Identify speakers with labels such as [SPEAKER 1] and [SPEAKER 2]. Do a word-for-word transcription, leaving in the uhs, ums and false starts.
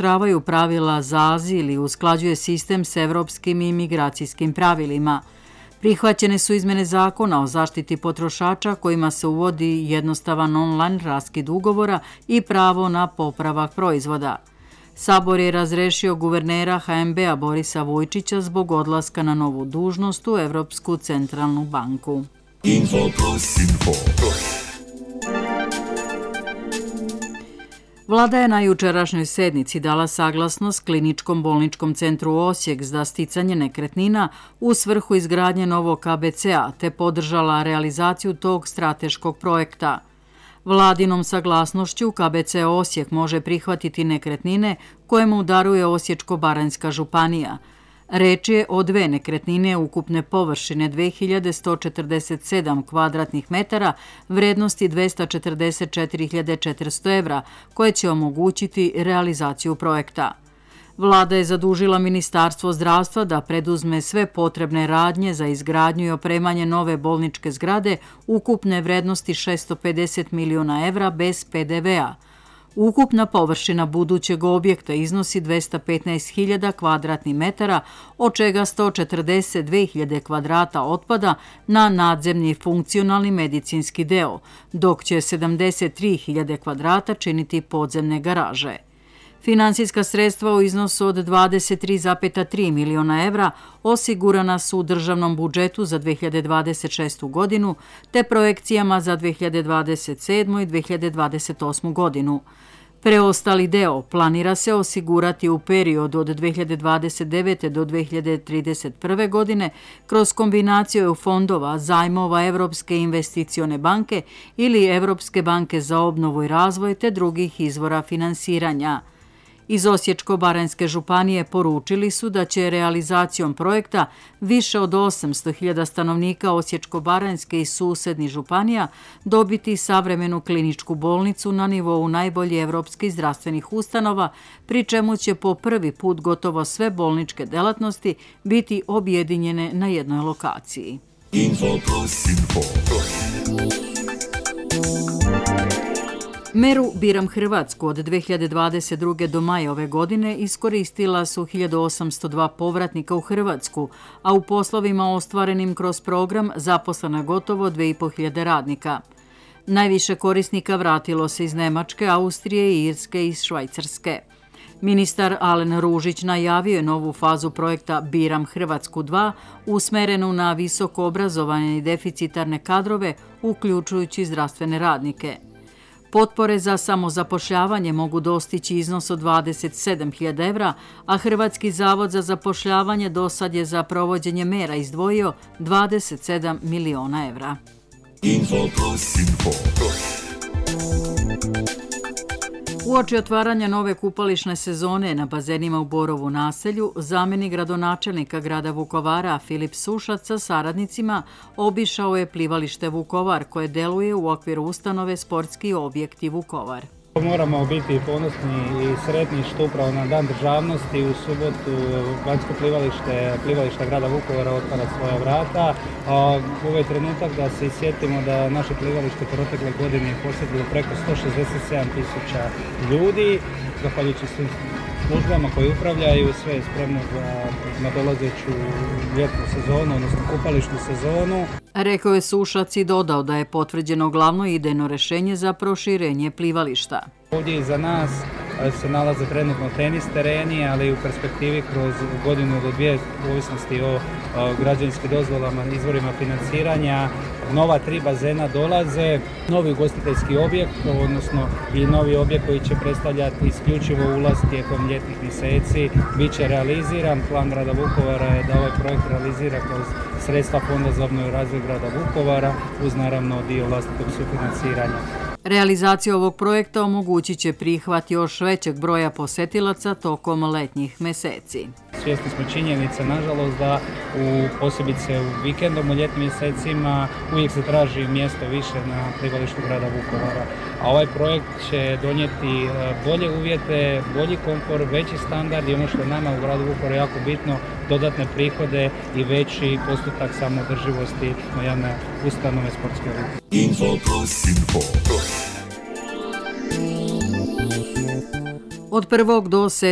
[SPEAKER 1] pooštravaju pravila za azil i usklađuje sistem s evropskim imigracijskim pravilima. Prihvaćene su izmene zakona o zaštiti potrošača kojima se uvodi jednostavan online raskid ugovora i pravo na popravak proizvoda. Sabor je razrešio guvernera H M B-a Borisa Vujčića zbog odlaska na novu dužnost u Evropsku centralnu banku. Info plus. Info plus. Vlada je na jučerašnjoj sednici dala saglasnost Kliničkom bolničkom centru Osijek za sticanje nekretnina u svrhu izgradnje novog K B C-a te podržala realizaciju tog strateškog projekta. Vladinom saglasnošću K B C Osijek može prihvatiti nekretnine koje mu daruje Osječko-baranjska županija. Reč je o dve nekretnine ukupne površine dve hiljade sto četrdeset sedam kvadratnih metara vrednosti dvesta četrdeset četiri hiljade četiristo evra, koje će omogućiti realizaciju projekta. Vlada je zadužila Ministarstvo zdravstva da preduzme sve potrebne radnje za izgradnju i opremanje nove bolničke zgrade ukupne vrednosti šessto pedeset miliona evra bez P D V-a. Ukupna površina budućeg objekta iznosi dvesta petnaest hiljada kvadratnih metara, od čega sto četrdeset dve hiljade kvadrata otpada na nadzemni funkcionalni medicinski deo, dok će sedamdeset tri hiljade kvadrata činiti podzemne garaže. Finansijska sredstva u iznosu od dvadeset tri zarez tri miliona evra osigurana su u državnom budžetu za dve hiljade dvadeset šestu godinu te projekcijama za dve hiljade dvadeset sedmu i dve hiljade dvadeset osmu godinu. Preostali deo planira se osigurati u periodu od dve hiljade dvadeset devete do dve hiljade trideset prve godine kroz kombinaciju fondova, zajmova Evropske investicione banke ili Evropske banke za obnovu i razvoj te drugih izvora finansiranja. Iz Osječko-baranjske županije poručili su da će realizacijom projekta više od osamsto hiljada stanovnika Osječko-baranjske i susednih županija dobiti savremenu kliničku bolnicu na nivou najboljih evropskih zdravstvenih ustanova, pri čemu će po prvi put gotovo sve bolničke delatnosti biti objedinjene na jednoj lokaciji. Info plus. Info plus. Meru Biram Hrvatsku od dve hiljade dvadeset druge do maja ove godine iskoristila su hiljadu osamsto dva povratnika u Hrvatsku, a u poslovima ostvarenim kroz program zaposleno je gotovo dve i po hiljade radnika. Najviše korisnika vratilo se iz Nemačke, Austrije, Irske i Švajcarske. Ministar Alen Ružić najavio je novu fazu projekta Biram Hrvatsku dva, usmerenu na visoko obrazovane i deficitarne kadrove, uključujući zdravstvene radnike. Potpore za samozapošljavanje mogu dostići iznos od dvadeset sedam hiljada evra, a Hrvatski zavod za zapošljavanje dosad je za provođenje mera izdvojio dvadeset sedam miliona evra. Info plus. Info plus. Uoči otvaranja nove kupališne sezone na bazenima u Borovu naselju, zamjenik gradonačelnika grada Vukovara Filip Sušac sa saradnicima obišao je plivalište Vukovar koje deluje u okviru ustanove Sportski objekti Vukovar.
[SPEAKER 2] Moramo biti ponosni i sretni što upravo na Dan državnosti u subotu vanjsko plivalište, plivalište grada Vukovara otvara svoja vrata. Ovo je trenutak da se sjetimo da naše plivalište protekle godine posjetilo preko sto šezdeset sedam tisuća ljudi, zahvaljujući svim službama koji upravljaju, sve je spremno za nadolazeću ljetnu sezonu, odnosno kupališnu sezonu.
[SPEAKER 1] Rekao je Sušac i dodao da je potvrđeno glavno idejno rješenje za proširenje plivališta.
[SPEAKER 2] Ovdje iza nas se nalaze trenutno tenis tereni, ali i u perspektivi kroz godinu do dvije, u ovisnosti o građevinskim dozvolama, izvorima financiranja, nova tri bazena dolaze, novi ugostiteljski objekt, odnosno i novi objekt koji će predstavljati isključivo ulaz tijekom ljetnih mjeseci, bit će realiziran. Plan grada Vukovara je da ovaj projekt realizira kroz sredstva Fonda za obnovu i razvoj grada Vukovara, uz naravno dio vlastitog sufinanciranja.
[SPEAKER 1] Realizacija ovog projekta omogućit će prihvat još većeg broja posetilaca tokom letnjih meseci.
[SPEAKER 2] Svjesni smo činjenica, nažalost, da u posebice u vikendom u ljetnim mjesecima uvijek se traži mjesto više na plivalištu grada Vukovara. A ovaj projekt će donijeti bolje uvjete, bolji komfor, veći standard i ono što je nama u gradu Vukovaru jako bitno, dodatne prihode i veći postotak samoodrživosti na javne ustanove sportske objekte. Info plus. Info plus.
[SPEAKER 1] Od prvog do